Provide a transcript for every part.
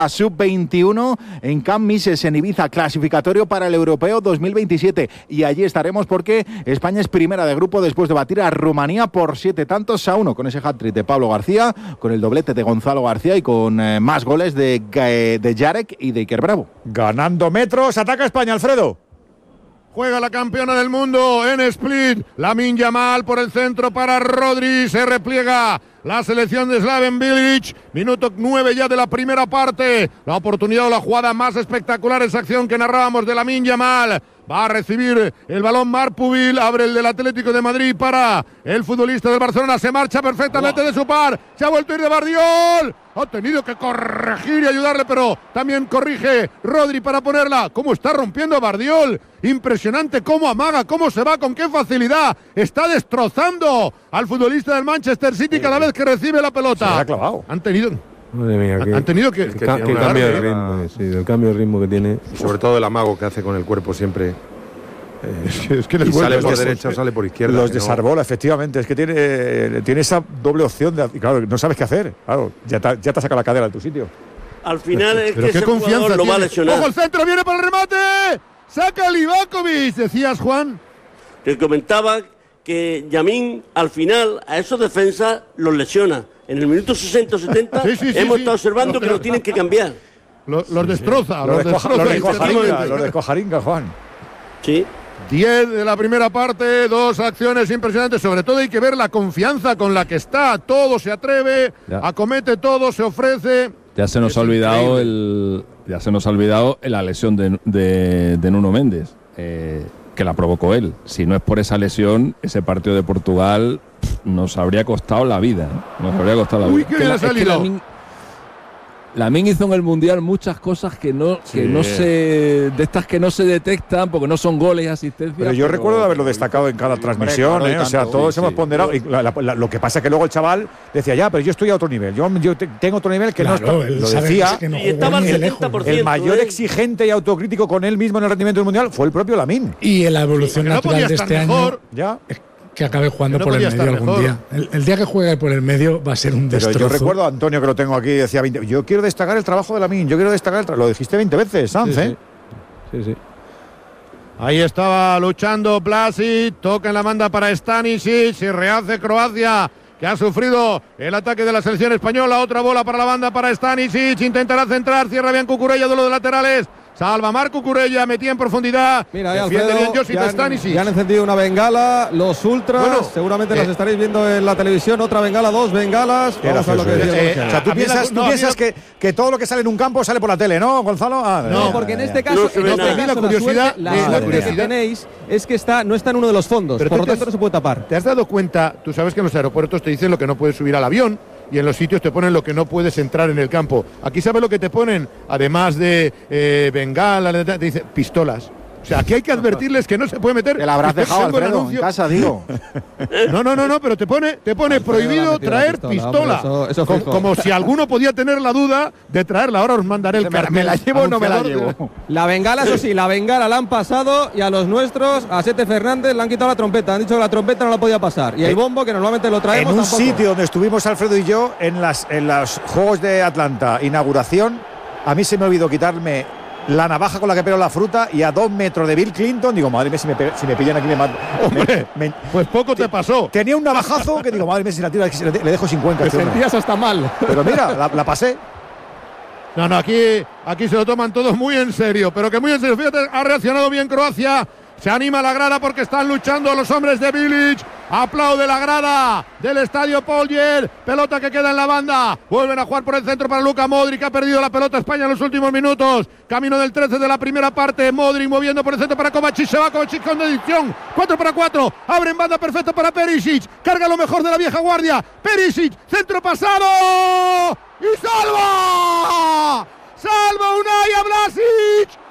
Sub-21 en Camp Mises en Ibiza, clasificatorio para el Europeo 2027. Y allí estaremos porque España es primera de grupo después de batir a Rumanía por 7-1 con ese hat-trick de Pablo García, con el doblete de Gonzalo García y con más goles de Jarek y de Iker Bravo. Ganando metros, ataca España, Alfredo. Juega la campeona del mundo en Split. Lamine Yamal por el centro para Rodri. Se repliega la selección de Slaven Bilic. Minuto 9 ya de la primera parte. La oportunidad o la jugada más espectacular, esa acción que narrábamos de Lamine Yamal. Va a recibir el balón Marpubil, abre el del Atlético de Madrid para el futbolista del Barcelona. Se marcha perfectamente de su par. Se ha vuelto a ir de Bardiol. Ha tenido que corregir y ayudarle, pero también corrige Rodri para ponerla. ¿Cómo está rompiendo Bardiol? Impresionante cómo amaga, cómo se va, con qué facilidad. Está destrozando al futbolista del Manchester City cada vez que recibe la pelota. Se la ha clavado. Han tenido... Madre mía, han tenido que cambio de ritmo, sí, del cambio de ritmo que tiene. Y sobre todo el amago que hace con el cuerpo siempre. Es que y sale por derecha o sale por izquierda. Los desarbola, efectivamente. Es que tiene esa doble opción de, claro, no sabes qué hacer. Claro, ya te saca la cadera de tu sitio. Al final es pero que qué ese confianza jugador lo va a tiene. lesionar. ¡Ojo, el centro! ¡Viene para el remate! ¡Saca Livakovic! Decías, Juan. Te comentaba que Yamín al final a esos defensas los lesiona. En el minuto 60-70 hemos estado observando que lo tienen que cambiar. Los destroza. Los descojaringa, Juan. Sí. 10 de la primera parte, 2 acciones impresionantes. Sobre todo hay que ver la confianza con la que está. Todo se atreve, acomete todo, se ofrece. Ya se nos ha olvidado la lesión de Nuno Méndez, que la provocó él. Si no es por esa lesión, ese partido de Portugal nos habría costado la vida. Uy, qué bien ha salido. Lamine hizo en el Mundial muchas cosas que no se detectan porque no son goles y asistencias. Pero yo recuerdo de haberlo destacado en cada transmisión, o sea, todos hemos ponderado. Y lo que pasa es que luego el chaval decía, ya, pero yo estoy a otro nivel. Yo tengo otro nivel que claro, no está. Lo decía. Que no y estaba al 70%. El mayor exigente y autocrítico con él mismo en el rendimiento del Mundial fue el propio Lamine. Y en la evolución natural de este año. Ya. Que acabe jugando por el medio algún día. El día que juegue por el medio va a ser un destrozo. Pero yo recuerdo a Antonio, que lo tengo aquí, decía 20, yo quiero destacar el trabajo de Lamine, lo dijiste 20 veces, Sanz, Sí. Ahí estaba luchando Vlasic, toca en la banda para Stanisic, se rehace Croacia, que ha sufrido el ataque de la selección española. Otra bola para la banda para Stanisic, intentará centrar, cierra bien Cucurella, duelo de laterales. Salva Marco Cucurella, metía en profundidad. Mira, Alfredo, ya han encendido una bengala, los ultras, bueno, seguramente las estaréis viendo en la televisión, otra bengala, 2 bengalas. Vamos a lo que decía. O sea, tú piensas que todo lo que sale en un campo sale por la tele, ¿no, Gonzalo? No, porque en este caso, la curiosidad que tenéis es que no está en uno de los fondos, pero por lo tanto no se puede tapar. ¿Te has dado cuenta? Tú sabes que en los aeropuertos te dicen lo que no puedes subir al avión, y en los sitios te ponen lo que no puedes entrar en el campo. Aquí sabes lo que te ponen, además de bengala, te dicen pistolas. O sea, aquí hay que advertirles que no se puede meter. Te la habrás dejado, Alfredo, en casa, digo. No, pero te pone prohibido traer pistola. Eso como si alguno podía tener la duda de traerla. Ahora os mandaré el cartel. ¿Me la llevo o no me la llevo? La bengala, eso sí, la bengala la han pasado y a los nuestros, a Sete Fernández, le han quitado la trompeta. Han dicho que la trompeta no la podía pasar. Y el bombo, que normalmente lo traemos, en un tampoco. sitio donde estuvimos Alfredo y yo, en los Juegos de Atlanta, inauguración, a mí se me olvidó quitarme la navaja con la que pelo la fruta y a 2 metros de Bill Clinton, digo, madre mía, si me pillan aquí me mato. Hombre, pues poco te pasó. Tenía un navajazo que digo, madre mía, si la tiro, le dejo 50. Te sentías hasta mal. Pero mira, la pasé. No, aquí se lo toman todos muy en serio, pero que muy en serio. Fíjate, ha reaccionado bien Croacia. Se anima la grada porque están luchando los hombres de Bilic. Aplaude la grada del estadio Poljer. Pelota que queda en la banda. Vuelven a jugar por el centro para Luka Modric. Ha perdido la pelota España en los últimos minutos. Camino del 13 de la primera parte. Modric moviendo por el centro para Kovacic. Se va Kovacic con dedición. 4 para 4. Abre en banda perfecta para Perisic. Carga lo mejor de la vieja guardia. Perisic. Centro pasado. ¡Y salva! ¡Salva Unai a Vlasic!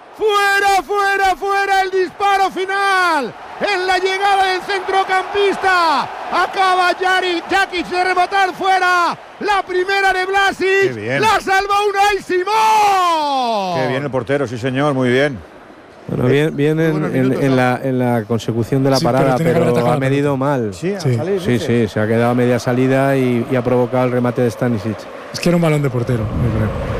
Fuera el disparo final. En la llegada del centrocampista. Acaba Jakic de rematar fuera. La primera de Vlasic. La salva Unai Simón. Qué bien el portero, sí señor, muy bien. Bueno, bien en la consecución de la parada, pero ha medido mal. Sí, se ha quedado a media salida y ha provocado el remate de Stanisic. Es que era un balón de portero, yo creo.